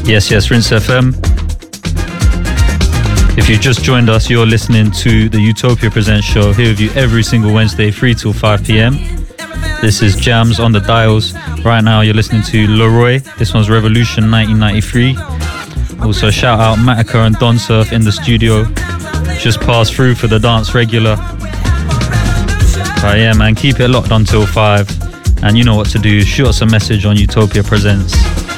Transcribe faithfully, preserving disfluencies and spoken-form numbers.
Yes, yes, Rinse F M. If you just joined us, you're listening to the Utopia Presents show, here with you every single Wednesday, three till five p.m. This is Jams on the dials. Right now, you're listening to Leroy. This one's Revolution nineteen ninety-three. Also, shout out Matica and Don Surf in the studio. Just passed through for the dance regular. But yeah, man, keep it locked until five. And you know what to do. Shoot us a message on Utopia Presents.